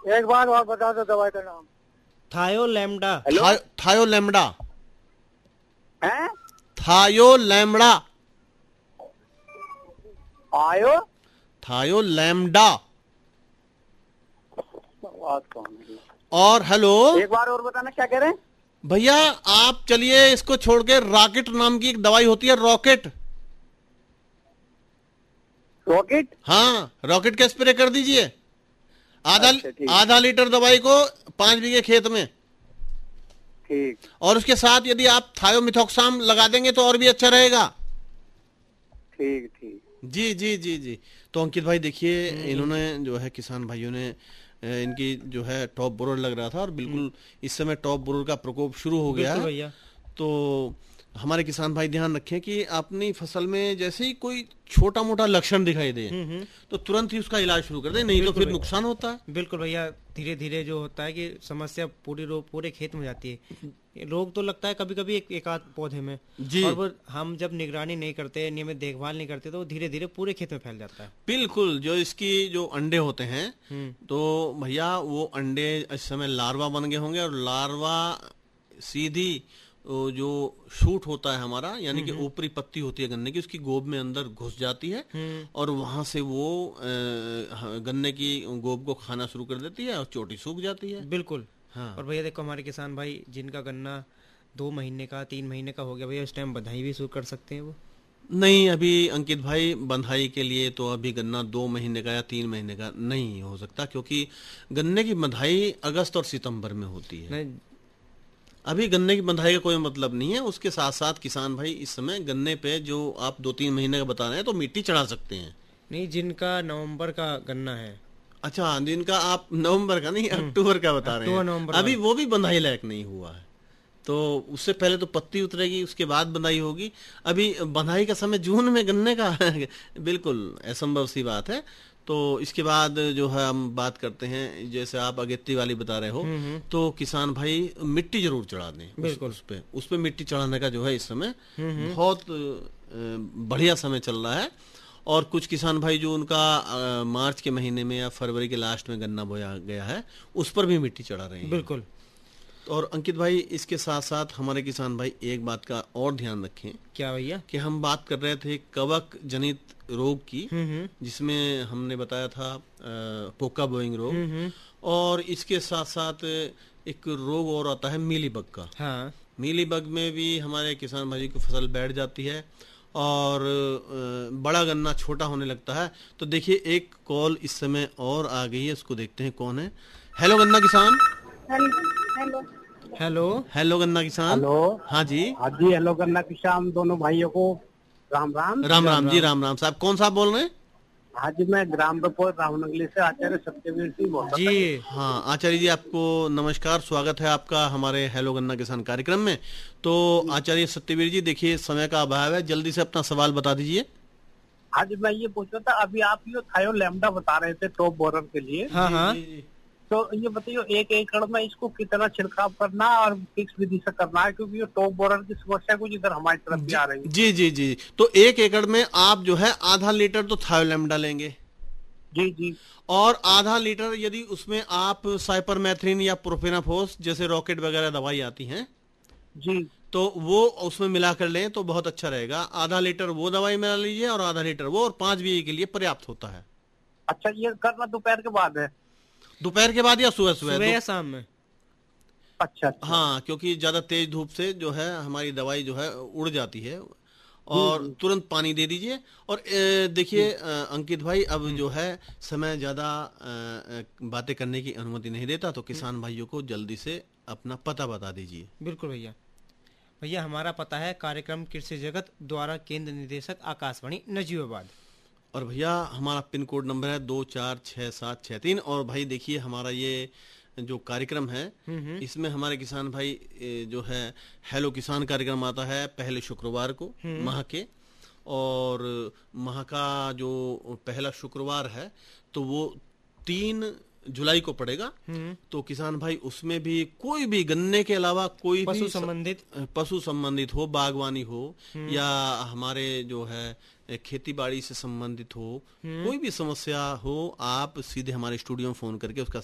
एक बार और बता दो दवाई का नाम। थायोलैम्डा। थायोलैम्डा है थायोलैम्डा आयो थायोलैम्डा। बात कौन है? और हेलो एक बार और बताना क्या कह रहे हैं भैया, आप चलिए इसको छोड़ के रॉकेट नाम की एक दवाई होती है, रॉकेट। रॉकेट। हाँ, रॉकेट का स्प्रे कर दीजिए। अच्छा, ठीक। आधा लीटर दवाई को 5 बीघे खेत में। ठीक। और उसके साथ यदि आप थायोमिथॉक्साम लगा देंगे तो और भी अच्छा रहेगा। ठीक ठीक। जी जी जी जी। तो अंकित भाई देखिए, इन्होंने जो है किसान भाइयों ने इनकी जो है टॉप बोरर लग रहा था, और बिल्कुल इस समय टॉप बोरर का प्रकोप शुरू हो गया है भैया। तो हमारे किसान भाई ध्यान रखें कि अपनी फसल में जैसे ही कोई छोटा मोटा लक्षण दिखाई दे तो तुरंत ही उसका इलाज शुरू कर दे, नहीं तो फिर नुकसान होता है। बिल्कुल भैया, धीरे धीरे जो होता है कि समस्या पूरे खेत में जाती है। रोग तो लगता है कभी कभी एक आध पौधे में जी। और वो हम जब निगरानी नहीं करते, नियमित देखभाल नहीं करते, तो धीरे धीरे पूरे खेत में फैल जाता है। बिल्कुल। जो इसकी जो अंडे होते हैं तो भैया वो अंडे इस समय लार्वा बन गए होंगे, और लार्वा सीधी जो शूट होता है हमारा, यानी कि ऊपरी पत्ती होती है गन्ने की, उसकी गोब में अंदर घुस जाती है और वहां से वो गन्ने की गोब को खाना शुरू कर देती है और चोटी सूख जाती है। बिल्कुल। हाँ। और भैया देखो, हमारे किसान भाई जिनका गन्ना 2 महीने का 3 महीने का हो गया, भैया इस टाइम बधाई भी शुरू कर सकते हैं वो? नहीं, अभी अंकित भाई बंधाई के लिए तो अभी गन्ना 2 महीने का या 3 महीने का नहीं हो सकता, क्योंकि गन्ने की बंधाई अगस्त और सितंबर में होती है। नहीं, अभी गन्ने की बंधाई का कोई मतलब नहीं है। उसके साथ साथ किसान भाई इस समय गन्ने पे जो आप 2-3 महीने का बता रहे हैं तो मिट्टी चढ़ा सकते हैं। नहीं, जिनका नवंबर का गन्ना है। अच्छा, जिनका आप नवंबर का नहीं अक्टूबर का बता रहे हैं, अभी वो भी बंधाई लायक नहीं हुआ है, तो उससे पहले तो पत्ती उतरेगी, उसके बाद बंधाई होगी। अभी बंधाई का समय जून में गन्ने का बिल्कुल असंभव सी बात है। तो इसके बाद जो है हम बात करते हैं, जैसे आप अगेती वाली बता रहे हो, तो किसान भाई मिट्टी जरूर चढ़ा दें। बिल्कुल। उस पे मिट्टी चढ़ाने का जो है इस समय बहुत बढ़िया समय चल रहा है। और कुछ किसान भाई जो उनका मार्च के महीने में या फरवरी के लास्ट में गन्ना बोया गया है, उस पर भी मिट्टी चढ़ा रहे हैं। बिल्कुल। और अंकित भाई इसके साथ साथ हमारे किसान भाई एक बात का और ध्यान रखें। क्या भैया? कि हम बात कर रहे थे कवक जनित रोग की, जिसमें हमने बताया था पोका बोइंग रोग, और इसके साथ साथ एक रोग और आता है मीलीबग का। हाँ। मीलीबग में भी हमारे किसान भाई की फसल बैठ जाती है और बड़ा गन्ना छोटा होने लगता है। तो देखिए एक कॉल इस समय और आ गई है, उसको देखते हैं कौन है। हेलो गन्ना किसान। हेलो हेलो हेलो गन्ना किसान। हेलो। हाँ जी। हाँ जी, हेलो गन्ना किसान दोनों भाइयों को राम राम। राम राम जी। राम राम साहब, कौन साहब बोल रहे हैं? हाँ जी, मैं ग्राम रपोर राहुनगली से आचार्य सत्यवीर सिंह बोल रहा जी। हाँ आचार्य जी, आपको नमस्कार, स्वागत है आपका हमारे हेलो गन्ना किसान कार्यक्रम में। तो आचार्य सत्यवीर जी, देखिए समय का अभाव है, जल्दी से अपना सवाल बता दीजिए। आज मैं ये पूछ रहा था, अभी आप ये थायोलैम्डा बता रहे थे टॉप बोरर के लिए। हाँ हाँ। तो ये बताइए 1 एकड़ में इसको कितना छिड़काव करना और किस विधि से करना है, क्योंकि ये टॉप बोरर की समस्या कुछ इधर हमारी तरफ भी आ रही है। जी जी जी। तो 1 एकड़ में आप जो है आधा लीटर तो थायोलैम्डा लेंगे। जी जी। और आधा लीटर यदि उसमें आप साइपरमेथ्रिन या प्रोफेनाफोस जैसे रॉकेट वगैरह दवाई आती हैं जी, तो वो उसमें मिला कर लें तो बहुत अच्छा रहेगा। आधा लीटर वो दवाई मिला लीजिए और आधा लीटर वो, और 5 बीघे के लिए पर्याप्त होता है। अच्छा, ये करना दोपहर के बाद है? दोपहर के बाद या सुबह सुबह या शाम में? अच्छा। हाँ, क्योंकि ज्यादा तेज धूप से जो है हमारी दवाई जो है उड़ जाती है, और तुरंत पानी दे दीजिए। और देखिए अंकित भाई, अब जो है समय ज्यादा बातें करने की अनुमति नहीं देता, तो किसान भाइयों को जल्दी से अपना पता बता दीजिए। बिल्कुल भैया। भैया हमारा पता है कार्यक्रम कृषि जगत द्वारा केंद्र निदेशक आकाशवाणी नजीबाबाद। और भैया हमारा पिन कोड नंबर है 246763। और भाई देखिए हमारा ये जो कार्यक्रम है, इसमें हमारे किसान भाई जो है हेलो किसान कार्यक्रम आता है पहले शुक्रवार को माह के, और माह का जो पहला शुक्रवार है तो वो 3 जुलाई को पड़ेगा। तो किसान भाई उसमें भी कोई भी गन्ने के अलावा कोई भी पशु संबंधित हो, बागवानी हो या हमारे जो है खेती बाड़ी से संबंधित हो, कोई भी समस्या हो, आप सीधे हमारे स्टूडियो में फोन करके उसका